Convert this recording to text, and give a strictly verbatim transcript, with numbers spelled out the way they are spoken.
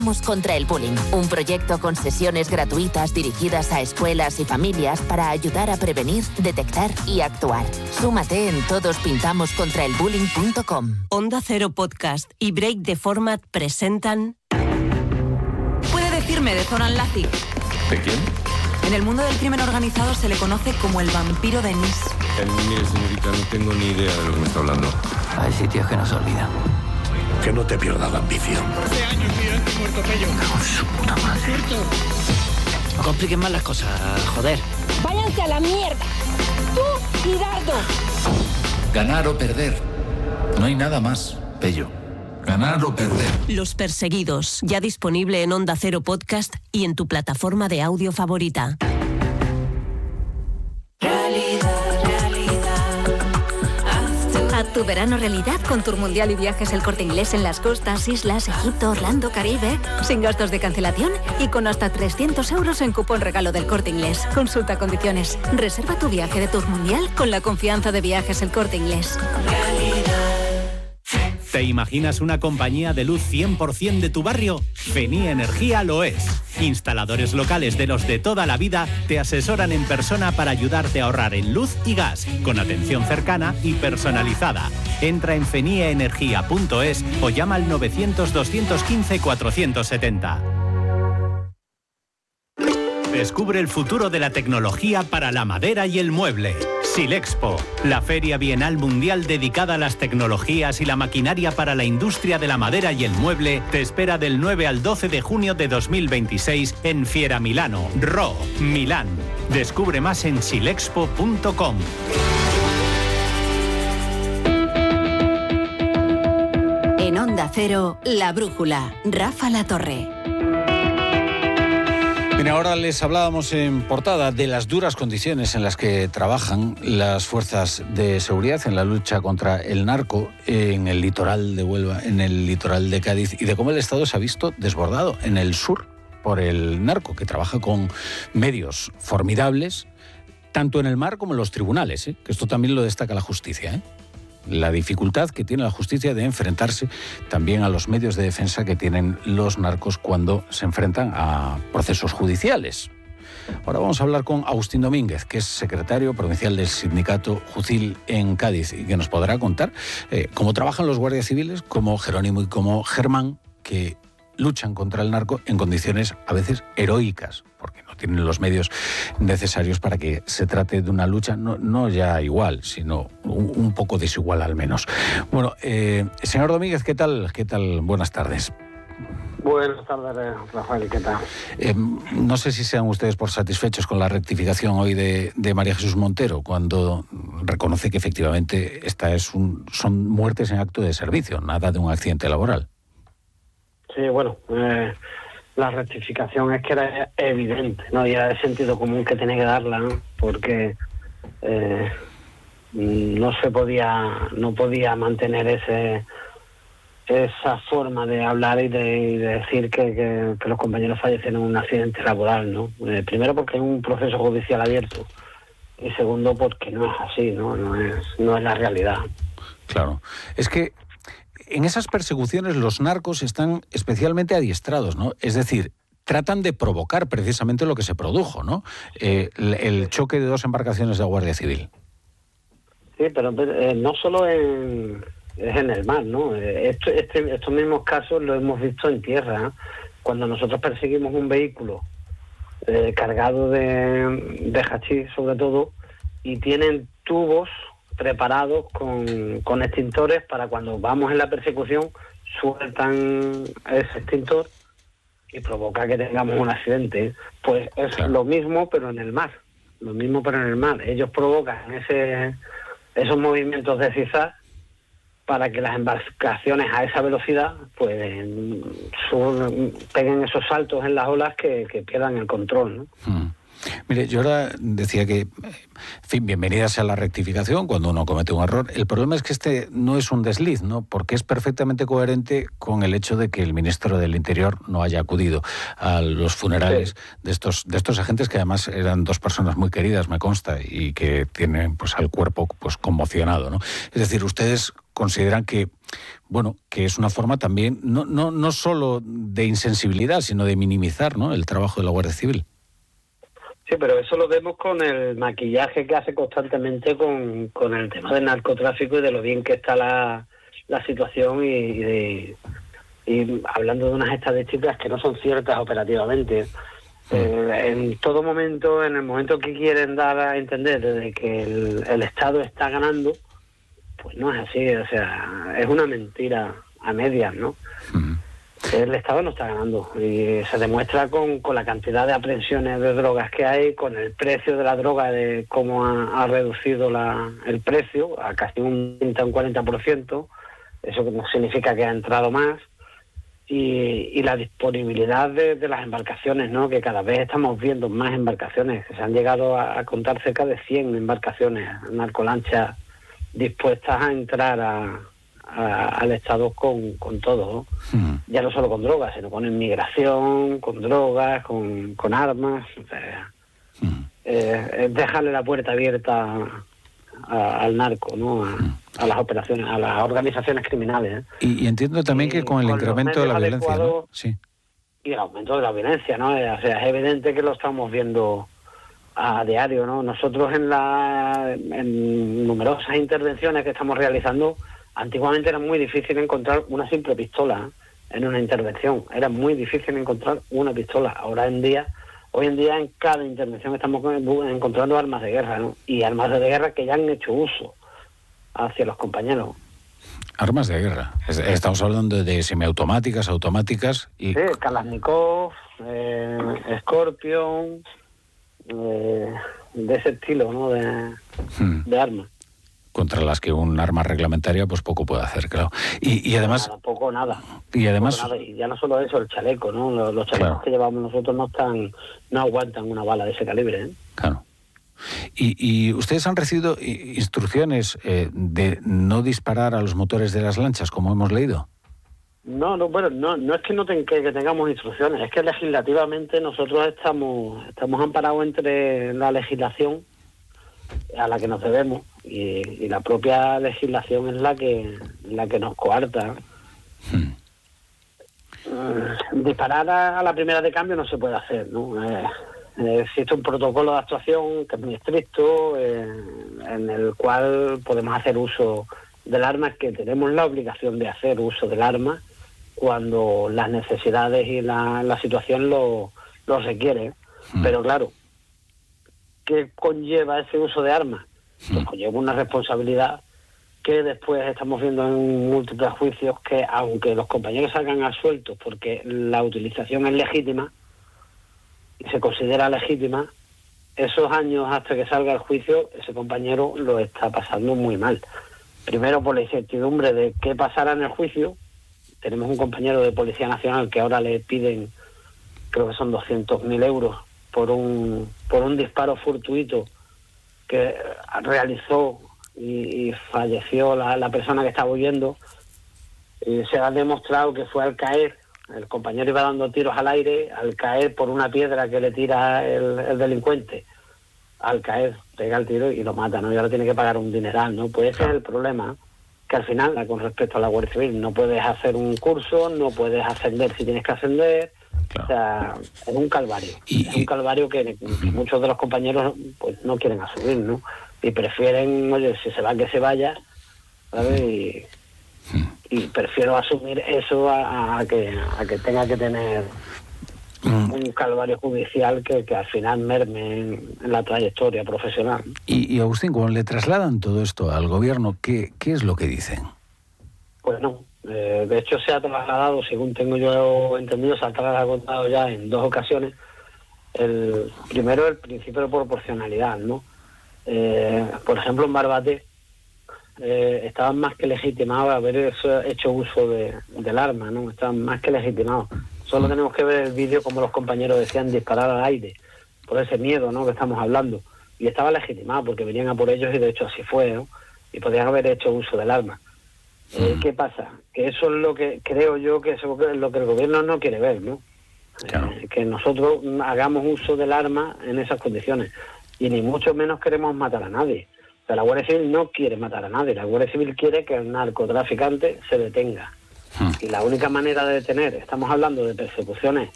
Contra el Bullying, un proyecto con sesiones gratuitas dirigidas a escuelas y familias para ayudar a prevenir, detectar y actuar. Súmate en todos pintamos contra el bullying punto com. Onda Cero Podcast y Break the Format presentan... ¿Puede decirme de Zoran Lazic? ¿De quién? En el mundo del crimen organizado se le conoce como el vampiro de Nis. Eh, mire, señorita, no tengo ni idea de lo que me está hablando. Hay sitios que no se olvidan. Que no te pierdas la ambición. Hace años, tío, estoy muerto, pello. Con su puta madre. No compliquen más las cosas, joder. ¡Váyanse a la mierda! ¡Tú y Dardo! Ganar o perder. No hay nada más, Pello. Ganar o perder. Los Perseguidos, ya disponible en Onda Cero Podcast y en tu plataforma de audio favorita. Haz tu verano realidad con Tour Mundial y Viajes El Corte Inglés en las costas, islas, Egipto, Orlando, Caribe. Sin gastos de cancelación y con hasta trescientos euros en cupón regalo del Corte Inglés. Consulta condiciones. Reserva tu viaje de Tour Mundial con la confianza de Viajes El Corte Inglés. ¿Te imaginas una compañía de luz cien por ciento de tu barrio? Feni Energía lo es. Instaladores locales de los de toda la vida te asesoran en persona para ayudarte a ahorrar en luz y gas, con atención cercana y personalizada. Entra en fenieenergia punto es o llama al novecientos, doscientos quince, cuatrocientos setenta. Descubre el futuro de la tecnología para la madera y el mueble. Silexpo, la feria bienal mundial dedicada a las tecnologías y la maquinaria para la industria de la madera y el mueble, te espera del nueve al doce de junio de dos mil veintiséis en Fiera Milano, Ro, Milán. Descubre más en silexpo punto com. En Onda Cero, La Brújula, Rafa La Torre. Bien, ahora les hablábamos en portada de las duras condiciones en las que trabajan las fuerzas de seguridad en la lucha contra el narco en el litoral de Huelva, en el litoral de Cádiz, y de cómo el Estado se ha visto desbordado en el sur por el narco, que trabaja con medios formidables, tanto en el mar como en los tribunales, ¿eh? Que esto también lo destaca la justicia, ¿eh? La dificultad que tiene la justicia de enfrentarse también a los medios de defensa que tienen los narcos cuando se enfrentan a procesos judiciales. Ahora vamos a hablar con Agustín Domínguez, que es secretario provincial del sindicato Jucil en Cádiz, y que nos podrá contar eh, cómo trabajan los guardias civiles, como Jerónimo y como Germán, que luchan contra el narco en condiciones a veces heroicas, porque no tienen los medios necesarios para que se trate de una lucha no, no ya igual, sino un, un poco desigual al menos. Bueno, eh, señor Domínguez, ¿qué tal? ¿Qué tal? Buenas tardes. Buenas tardes, Rafael, ¿qué tal? Eh, no sé si sean ustedes por satisfechos con la rectificación hoy de, de María Jesús Montero, cuando reconoce que efectivamente esta es un, son muertes en acto de servicio, nada de un accidente laboral. Sí, bueno, eh, la rectificación es que era evidente, ¿no? Y era de sentido común que tenía que darla, ¿no? Porque eh, no se podía, no podía mantener ese esa forma de hablar y de, y de decir que, que, que los compañeros fallecen en un accidente laboral, ¿no? Eh, primero porque es un proceso judicial abierto y segundo porque no es así, ¿no? No es, no es la realidad. Claro, es que en esas persecuciones los narcos están especialmente adiestrados, ¿no? Es decir, tratan de provocar precisamente lo que se produjo, ¿no? Eh, el, el choque de dos embarcaciones de Guardia Civil. Sí, pero eh, no solo en, es en el mar, ¿no? Eh, esto, este, estos mismos casos los hemos visto en tierra, ¿eh? Cuando nosotros perseguimos un vehículo eh, cargado de, de hachís, sobre todo, y tienen tubos preparados con, con extintores para cuando vamos en la persecución sueltan ese extintor y provoca que tengamos un accidente. Pues es claro. Lo mismo pero en el mar, lo mismo pero en el mar. Ellos provocan ese esos movimientos de zigzag para que las embarcaciones a esa velocidad pues su, peguen esos saltos en las olas que, que pierdan el control, ¿no? Hmm. Mire, yo ahora decía que, en fin, bienvenida sea la rectificación cuando uno comete un error. El problema es que este no es un desliz, ¿no? Porque es perfectamente coherente con el hecho de que el ministro del Interior no haya acudido a los funerales sí. de estos de estos agentes, que además eran dos personas muy queridas, me consta, y que tienen pues al cuerpo pues conmocionado, ¿no? Es decir, ustedes consideran que, bueno, que es una forma también, no, no, no solo de insensibilidad, sino de minimizar, ¿no?, el trabajo de la Guardia Civil. Sí, pero eso lo vemos con el maquillaje que hace constantemente con, con el tema del narcotráfico y de lo bien que está la, la situación y, y, de, y hablando de unas estadísticas que no son ciertas operativamente. Eh, en todo momento, en el momento que quieren dar a entender de que el, el Estado está ganando, pues no es así, o sea, es una mentira a medias, ¿no? Uh-huh. El Estado no está ganando y se demuestra con, con la cantidad de aprehensiones de drogas que hay, con el precio de la droga, de cómo ha, ha reducido la, el precio a casi un treinta, un cuarenta por ciento, eso no significa que ha entrado más, y, y la disponibilidad de, de las embarcaciones, ¿no?, que cada vez estamos viendo más embarcaciones, que se han llegado a, a contar cerca de cien embarcaciones, narcolanchas dispuestas a entrar a A, al Estado con, con todo, ¿no? Mm. Ya no solo con drogas, sino con inmigración, con drogas, con, con armas. O sea, mm. eh, es dejarle la puerta abierta a, a, al narco, ¿no? A, mm. a las operaciones, a las organizaciones criminales, ¿eh? Y, y entiendo también y que con el con incremento de la violencia, ¿no? Sí. Y el aumento de la violencia, ¿no? O sea, es evidente que lo estamos viendo a diario, ¿no? Nosotros en, la, en numerosas intervenciones que estamos realizando, antiguamente era muy difícil encontrar una simple pistola en una intervención. Era muy difícil encontrar una pistola. Ahora en día, hoy en día en cada intervención estamos encontrando armas de guerra, ¿no? Y armas de guerra que ya han hecho uso hacia los compañeros. Armas de guerra. Estamos hablando de semiautomáticas, automáticas y... Sí, Kalashnikov, eh, Scorpion, eh, de ese estilo, ¿no? De, hmm. de armas. Contra las que un arma reglamentaria pues poco puede hacer, claro. Y, y además... Nada, poco nada. Y además... Nada. Y ya no solo eso, el chaleco, ¿no? Los, los chalecos claro. que llevamos nosotros no están, no aguantan una bala de ese calibre, ¿eh? Claro. Y, y ustedes han recibido instrucciones eh, de no disparar a los motores de las lanchas, como hemos leído. No, no, bueno, no, no es que no ten, que, que tengamos instrucciones, es que legislativamente nosotros estamos, estamos amparados entre la legislación a la que nos debemos y, y la propia legislación es la que la que nos coarta. Hmm. Uh, disparar a, a la primera de cambio no se puede hacer, ¿no? Eh, eh, existe un protocolo de actuación que es muy estricto, eh, en el cual podemos hacer uso del arma, que tenemos la obligación de hacer uso del arma cuando las necesidades y la, la situación lo, lo requiere. Hmm. Pero claro, ¿qué conlleva ese uso de armas? Pues conlleva una responsabilidad que después estamos viendo en múltiples juicios, que aunque los compañeros salgan absueltos porque la utilización es legítima y se considera legítima, esos años hasta que salga el juicio, ese compañero lo está pasando muy mal. Primero por la incertidumbre de qué pasará en el juicio. Tenemos un compañero de Policía Nacional que ahora le piden, creo que son doscientos mil euros, por un por un disparo fortuito que realizó y, y falleció la, la persona que estaba huyendo. Y se ha demostrado que fue al caer, el compañero iba dando tiros al aire, al caer por una piedra que le tira el, el delincuente, al caer pega el tiro y lo mata, ¿no? Y ahora tiene que pagar un dineral, ¿no? Pues ese es el problema, que al final, con respecto a la Guardia Civil, no puedes hacer un curso, no puedes ascender si tienes que ascender. Claro. O sea, es un calvario. Y, es un calvario que, que muchos de los compañeros pues no quieren asumir, ¿no? Y prefieren, oye, si se va, que se vaya, ¿sabes? Y, y prefiero asumir eso a, a, que, a que tenga que tener un calvario judicial que, que al final merme en, en la trayectoria profesional. Y, y Agustín, cuando le trasladan todo esto al gobierno, ¿qué, qué es lo que dicen? Pues no. Eh, de hecho, se ha trasladado, según tengo yo entendido, se ha trasladado ya en dos ocasiones. El primero, el principio de proporcionalidad, ¿no? Eh, por ejemplo, en Barbate eh, estaban más que legitimados a haber hecho uso de, del arma, ¿no? Estaban más que legitimados. Solo tenemos que ver el vídeo, como los compañeros decían, disparar al aire, por ese miedo, ¿no?, que estamos hablando. Y estaba legitimado, porque venían a por ellos y de hecho así fue, ¿no? Y podían haber hecho uso del arma. Eh, ¿Qué pasa? Que eso es lo que creo yo que es lo que el gobierno no quiere ver, ¿no? Claro. Eh, que nosotros hagamos uso del arma en esas condiciones. Y ni mucho menos queremos matar a nadie. Pero la Guardia Civil no quiere matar a nadie, la Guardia Civil quiere que el narcotraficante se detenga. Hmm. Y la única manera de detener, estamos hablando de persecuciones